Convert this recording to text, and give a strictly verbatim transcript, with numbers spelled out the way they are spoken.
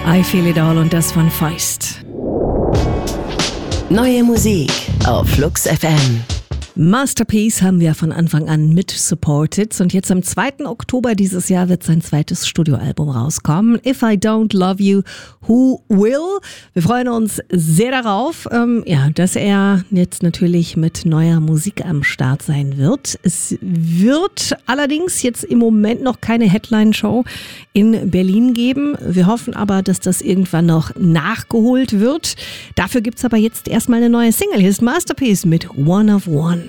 I Feel It All und das von Feist. Neue Musik auf Flux F M. Masterpiece haben wir von Anfang an mit supported und jetzt am zweiten Oktober dieses Jahr wird sein zweites Studioalbum rauskommen. If I Don't Love You, Who Will? Wir freuen uns sehr darauf, ähm, ja, dass er jetzt natürlich mit neuer Musik am Start sein wird. Es wird allerdings jetzt im Moment noch keine Headline-Show in Berlin geben. Wir hoffen aber, dass das irgendwann noch nachgeholt wird. Dafür gibt's aber jetzt erstmal eine neue Single. Hier ist Masterpiece mit One of One.